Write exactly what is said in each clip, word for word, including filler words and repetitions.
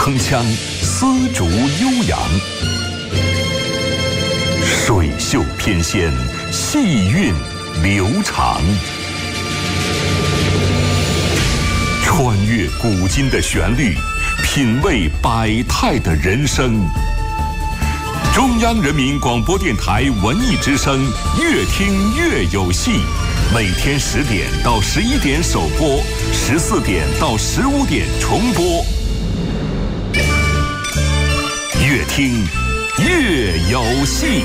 铿锵，丝竹悠扬，水袖翩跹，细韵流长。穿越古今的旋律，品味百态的人生。中央人民广播电台文艺之声，越听越有戏。每天十点到十一点首播，十四点到十五点重播。越听越有戏。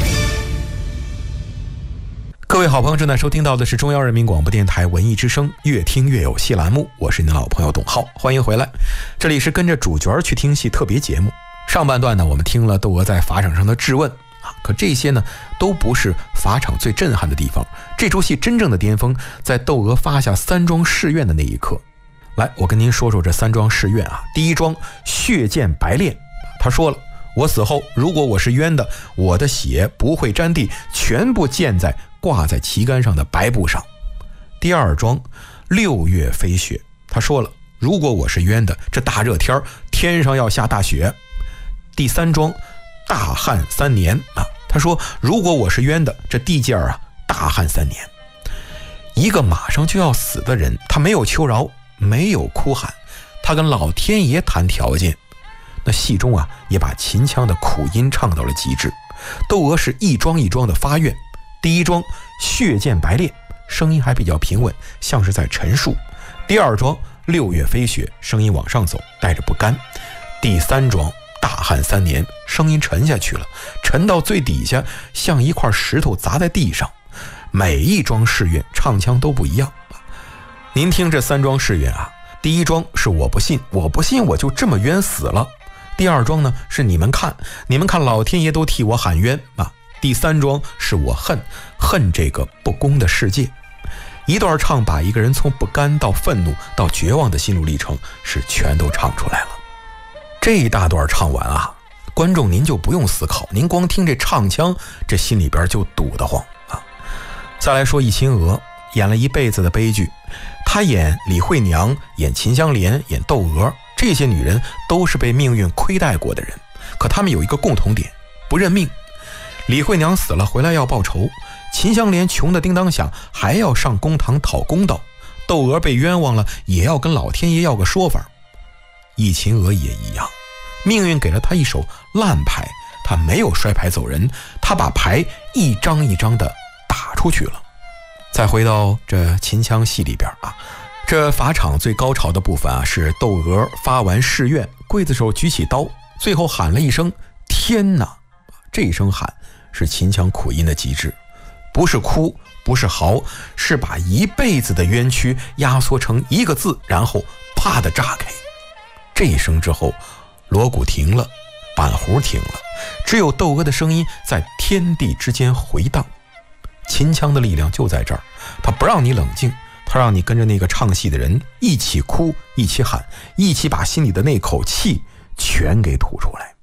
各位好朋友，正在收听到的是中央人民广播电台文艺之声越听越有戏栏目，我是您的老朋友董浩，欢迎回来。这里是跟着主角去听戏特别节目。上半段呢，我们听了窦娥在法场上的质问啊，可这些呢都不是法场最震撼的地方。这出戏真正的巅峰在窦娥发下三桩誓愿的那一刻。来，我跟您说说这三桩誓愿啊。第一桩，血溅白练，他说了，我死后如果我是冤的，我的血不会沾地，全部溅在挂在旗杆上的白布上。第二桩，六月飞雪，他说了，如果我是冤的，这大热天天上要下大雪。第三桩，大旱三年啊，他说如果我是冤的，这地界啊大旱三年。一个马上就要死的人，他没有求饶，没有哭喊，他跟老天爷谈条件。那戏中啊也把秦腔的苦音唱到了极致。窦娥是一桩一桩的发愿。第一桩，血溅白练，声音还比较平稳，像是在陈述。第二桩，六月飞雪，声音往上走，带着不甘。第三桩，大旱三年，声音沉下去了，沉到最底下，像一块石头砸在地上。每一桩誓愿唱腔都不一样。您听这三桩誓愿啊，第一桩是我不信，我不信我就这么冤死了。第二桩呢是你们看，你们看老天爷都替我喊冤啊。第三桩是我恨，恨这个不公的世界。一段唱把一个人从不甘到愤怒到绝望的心路历程是全都唱出来了。这一大段唱完啊，观众您就不用思考，您光听这唱腔，这心里边就堵得慌啊。再来说易秦娥，演了一辈子的悲剧，她演李慧娘，演秦香莲，演窦娥，这些女人都是被命运亏待过的人，可她们有一个共同点，不认命。李慧娘死了回来要报仇，秦香莲穷得叮当响，还要上公堂讨公道，窦娥被冤枉了，也要跟老天爷要个说法。易秦娥也一样，命运给了她一手烂牌，她没有摔牌走人，她把牌一张一张的打出去了。再回到这秦腔戏里边啊，这法场最高潮的部分啊，是窦娥发完誓愿，刽子手举起刀，最后喊了一声天哪，这一声喊是秦腔苦音的极致，不是哭，不是嚎，是把一辈子的冤屈压缩成一个字，然后啪的炸开。这一声之后，锣鼓停了，板胡停了，只有窦娥的声音在天地之间回荡。秦腔的力量就在这儿，他不让你冷静，他让你跟着那个唱戏的人一起哭，一起喊，一起把心里的那口气全给吐出来。